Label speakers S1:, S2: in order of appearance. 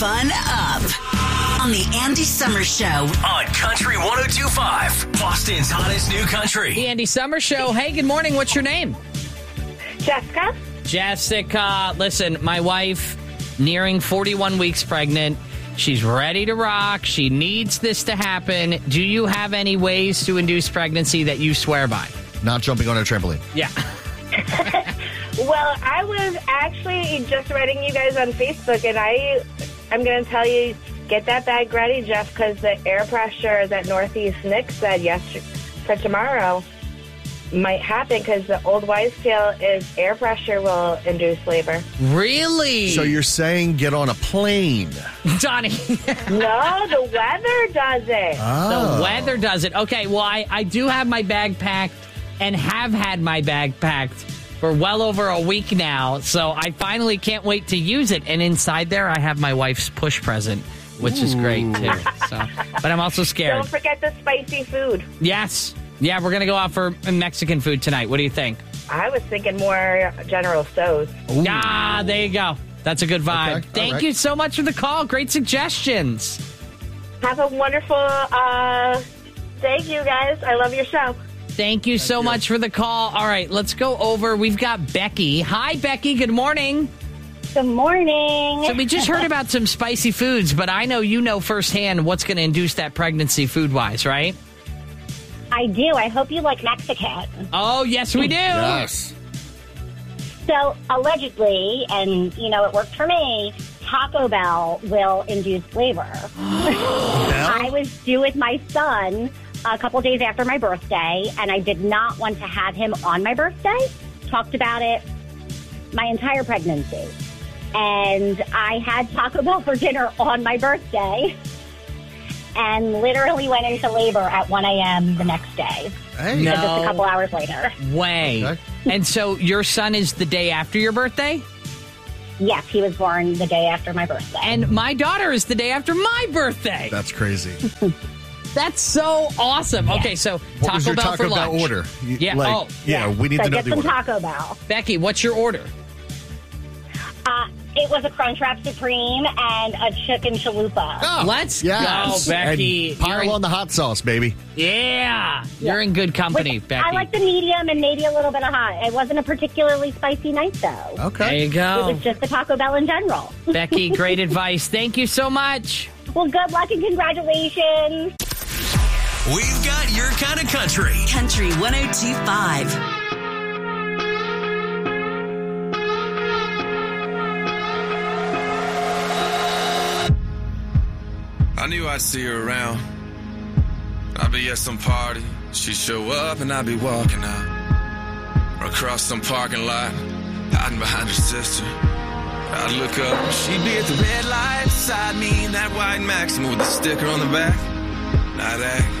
S1: Fun up on the Andy Summer Show
S2: on Country 102.5, Boston's hottest new country.
S3: The Andy Summer Show. Hey, good morning. What's your name?
S4: Jessica?
S3: Jessica. Listen, my wife, nearing 41 weeks pregnant. She's ready to rock. She needs this to happen. Do you have any ways to induce pregnancy that you swear by?
S5: Not jumping on a trampoline.
S3: Yeah.
S4: Well, I was actually just writing you guys on Facebook, and I'm going to tell you, get that bag ready, Jeff, because the air pressure that Northeast Nick said yesterday for tomorrow might happen, because the old wives' tale is air pressure will induce labor.
S3: Really?
S5: So you're saying get on a plane?
S3: Donnie.
S4: No, the weather does it.
S3: The weather does it. Okay, well, I do have my bag packed and have had my bag packed for well over a week now, so I finally can't wait to use it. And inside there, I have my wife's push present, which is great, too. So, but I'm also scared.
S4: Don't forget the spicy food.
S3: Yes. Yeah, we're going to go out for Mexican food tonight. What do you think?
S4: I was thinking more General Tso's.
S3: Ah, there you go. That's a good vibe.
S5: Okay,
S3: Thank you so much for the call. Great suggestions.
S4: Have a wonderful day, you guys. I love your show.
S3: Thank you so much for the call. All right, let's go over. We've got Becky. Hi, Becky. Good morning.
S6: Good morning.
S3: So we just heard about some spicy foods, but I know you know firsthand what's going to induce that pregnancy food-wise, right?
S6: I do. I hope you like Mexican.
S3: Oh, yes, we do.
S5: Yes.
S6: So, allegedly, and, it worked for me, Taco Bell will induce labor. I was due with my son a couple days after my birthday, and I did not want to have him on my birthday. Talked about it my entire pregnancy. And I had Taco Bell for dinner on my birthday and literally went into labor at 1 a.m. the next day.
S5: Hey.
S3: No.
S6: So just a couple hours later.
S3: Way.
S5: Okay.
S3: And so your son is the day after your birthday?
S6: Yes, he was born the day after my birthday.
S3: And my daughter is the day after my birthday.
S5: That's crazy.
S3: That's so awesome.
S6: Yeah.
S3: Okay, so
S5: What
S3: Taco
S5: was your
S3: Bell
S5: Taco
S3: for
S5: Bell
S3: lunch.
S5: order?
S3: Yeah,
S5: We need
S6: so
S5: to know
S6: get
S5: the
S6: some
S5: order.
S6: Taco Bell.
S3: Becky, what's your order?
S6: It was a Crunchwrap Supreme and a chicken chalupa.
S5: Oh,
S3: Let's
S5: yes.
S3: go, Becky.
S5: And pile on the hot sauce, baby.
S3: Yeah. You're in good company, Becky.
S6: I like the medium and maybe a little bit of hot. It wasn't a particularly spicy night, though.
S5: Okay.
S3: There you
S6: It
S3: go.
S6: was just the Taco Bell in general.
S3: Becky, great advice. Thank you so much.
S6: Well, good luck and congratulations.
S2: We've got your kind of country.
S1: Country 102.5.
S7: I knew I'd see her around. I'd be at some party, she'd show up and I'd be walking out. Or across some parking lot, hiding behind her sister. I'd look up, she'd be at the red light beside me in that white Maxima with the sticker on the back. And I'd act